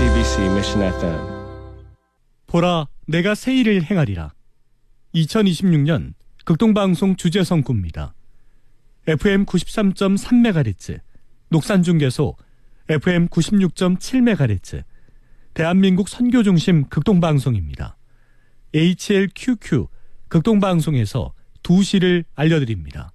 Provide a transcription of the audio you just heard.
JCBC Mission FM. 보라, 내가 새 일을 행하리라. 2026년 극동방송 주제선구입니다. FM 93.3MHz, 녹산중계소 FM 96.7MHz, 대한민국 선교중심 극동방송입니다. HLQQ 극동방송에서 2시를 알려드립니다.